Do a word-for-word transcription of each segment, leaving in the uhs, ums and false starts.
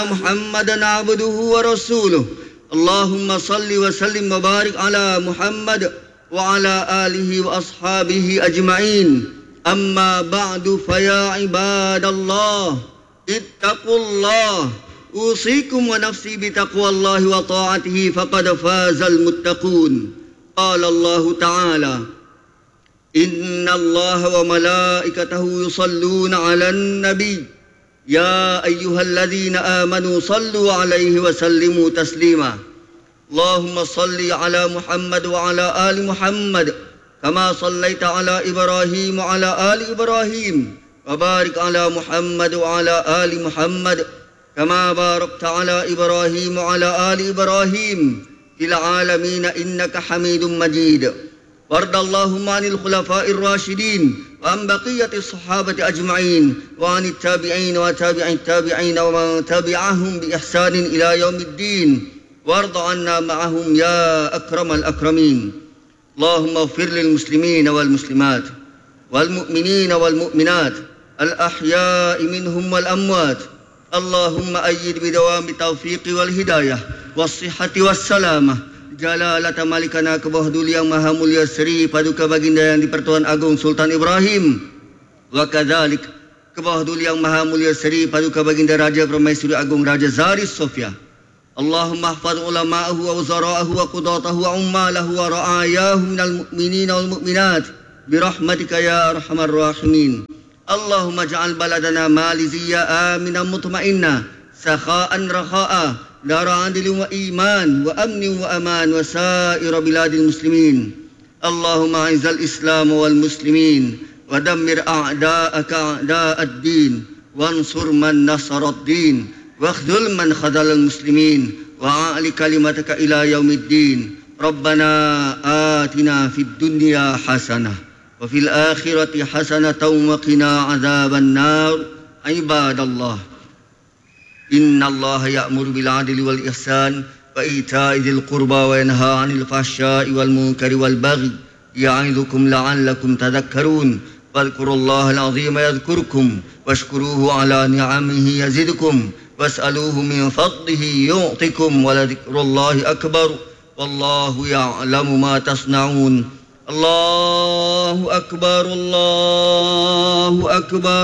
محمدا عبده ورسوله اللهم صل وسلم وبارك على محمد وعلى آله وأصحابه أجمعين أما بعد فيا عباد الله اتقوا الله أوصيكم ونفسي بتقوى الله وطاعته فقد فاز المتقون قال الله تعالى إن الله وملائكته يصلون على النبي يا أيها الذين آمنوا صلوا عليه وسلموا تسليما اللهم صل على محمد وعلى آل محمد كما صليت على إبراهيم وعلى آل إبراهيم وبارك على محمد وعلى آل محمد كما باركت على إبراهيم وعلى آل إبراهيم في العالمين إنك حميد مجيد وارض اللهم عن الخلفاء الراشدين وعن بقية الصحابة أجمعين وعن التابعين وتابع التابعين ومن تبعهم بإحسان إلى يوم الدين وارض عنا معهم يا أكرم الأكرمين اللهم اغفر للمسلمين والمسلمات والمؤمنين والمؤمنات الأحياء منهم والأموات اللهم أيد بدوام التوفيق والهداية والصحة والسلامة Jalalata Malikana ke bawah duli yang maha mulia Seri Paduka Baginda yang di-Pertuan Agung Sultan Ibrahim wa kadzalik ke bawah duli yang maha mulia Seri Paduka Baginda Raja Permaisuri Agung Raja Zaris Sofia Allahumma hafaz ulama'ahu wa wuzara'ahu wa qudatahu wa ummalahu wa ra'ayahu minal mu'minina wal mu'minat birahmatika ya arhamar rahimin Allahumma ja'al baladana maliziyya aminan mutma'inna sakha'an rakha'a دار عدل وإيمان وأمن وأمان وسائر بلاد المسلمين اللهم أعز الإسلام والمسلمين ودمر أعداءك أعداء الدين وانصر من نصر الدين واخذل من خذل المسلمين وأعل كلمتك إلى يوم الدين ربنا آتنا في الدنيا حسنة وفي الآخرة حسنة وقنا عذاب النار عباد الله إن الله يأمر بالعدل والإحسان وإيتاء ذي القربى وينهى عن الفحشاء والمنكر والبغي يعظكم لعلكم تذكرون واذكروا الله العظيم يذكركم واشكروه على نعمه يزدكم واسألوه من فضله يعطكم ولذكر الله أكبر والله يعلم ما تصنعون الله أكبر الله أكبر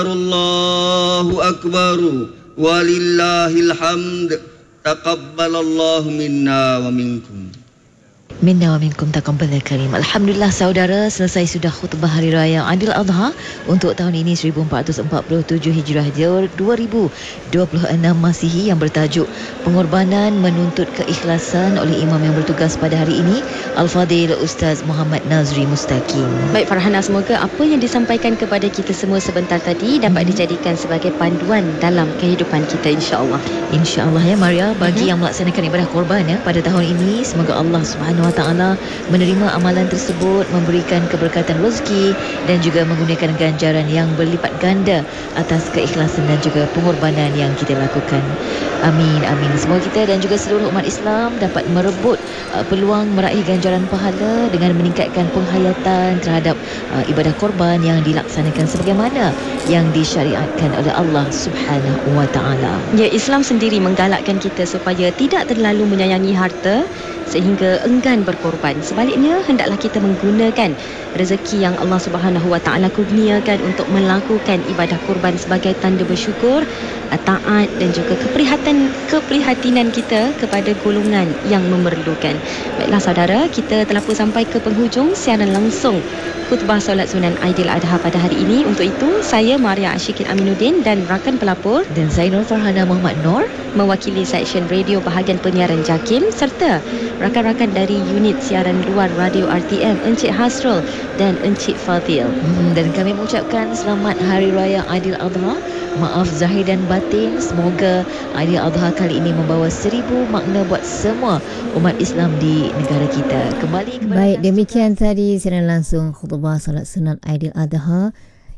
الله أكبر Walillahil hamd taqabbalallahu minna wa minkum Minna wa minkum taqabbal karim. Alhamdulillah saudara, selesai sudah khutbah Hari Raya Aidil Adha untuk tahun ini seribu empat ratus empat puluh tujuh Hijrah dua ribu dua puluh enam Masihi yang bertajuk Pengorbanan Menuntut Keikhlasan oleh imam yang bertugas pada hari ini Al-Fadhil Ustaz Muhammad Nazri Mustaqim. Baik Farhana, semoga apa yang disampaikan kepada kita semua sebentar tadi dapat hmm. dijadikan sebagai panduan dalam kehidupan kita, insya-Allah. Insya-Allah ya Maria, bagi hmm. yang melaksanakan ibadah korban ya pada tahun ini, semoga Allah Subhanahu Wa Ta'ala menerima amalan tersebut, memberikan keberkatan rezeki dan juga menggunakan ganjaran yang berlipat ganda atas keikhlasan dan juga pengorbanan yang kita lakukan. Amin, amin. Semoga kita dan juga seluruh umat Islam dapat merebut uh, peluang meraih ganjaran pahala dengan meningkatkan penghayatan terhadap uh, ibadah korban yang dilaksanakan sebagaimana yang disyariatkan oleh Allah Subhanahu Wa Ta'ala. Ya, Islam sendiri menggalakkan kita supaya tidak terlalu menyayangi harta sehingga enggan berkorban. Sebaliknya, hendaklah kita menggunakan rezeki yang Allah Subhanahu Wa Ta'ala kurniakan untuk melakukan ibadah korban sebagai tanda bersyukur, taat dan juga keprihatan keprihatinan kita kepada golongan yang memerlukan. Baiklah saudara, kita telah pun sampai ke penghujung siaran langsung khutbah solat sunan Aidil Adha pada hari ini. Untuk itu, saya Maria Ashikin Aminuddin dan rakan pelapor dan saya Nur Farhana Muhammad Nur mewakili Seksyen Radio Bahagian Penyiaran JAKIM serta rakan-rakan dari unit siaran luar Radio R T M Encik Hasrul dan Encik Fadil. Hmm, dan kami mengucapkan selamat Hari Raya Aidil Adha. Maaf zahir dan batin, semoga Aidil Adha kali ini membawa seribu makna buat semua umat Islam di negara kita. Kembali kepada Baik, demikian tadi siaran langsung khutbah solat sunat Aidil Adha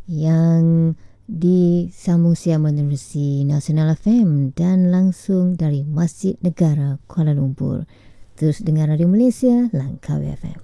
yang disambung siar menerusi Nasional F M dan langsung dari Masjid Negara Kuala Lumpur. Terus dengar Radio Malaysia Langkawi F M.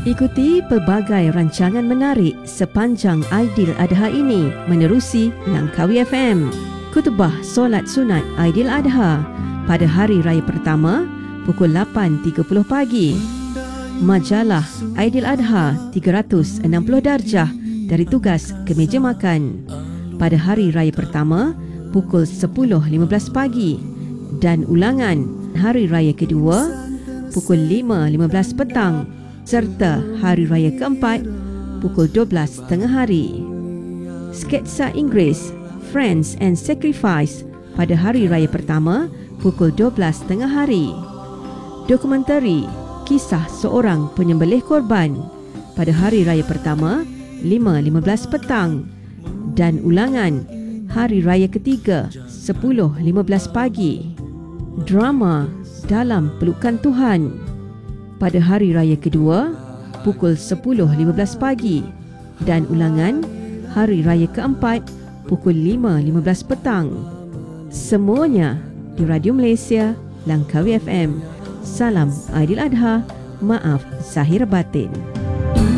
Ikuti pelbagai rancangan menarik sepanjang Aidiladha ini menerusi Langkawi F M. Khutbah solat sunat Aidiladha pada hari raya pertama pukul lapan tiga puluh pagi. Majalah Aidiladha tiga ratus enam puluh darjah dari tugas ke meja makan pada hari raya pertama pukul sepuluh lima belas pagi dan ulangan hari raya kedua pukul lima lima belas petang serta hari raya keempat pukul dua belas tengah hari. Sketsa Inggeris Friends and Sacrifice pada hari raya pertama pukul dua belas tengah hari. Dokumentari Kisah Seorang Penyembelih Korban pada hari raya pertama lima lima belas petang dan ulangan hari raya ketiga sepuluh lima belas pagi. Drama Dalam Pelukan Tuhan pada hari raya kedua pukul sepuluh lima belas pagi dan ulangan hari raya keempat pukul lima lima belas petang. Semuanya di Radio Malaysia Langkawi F M. Salam Aidiladha, maaf zahir batin.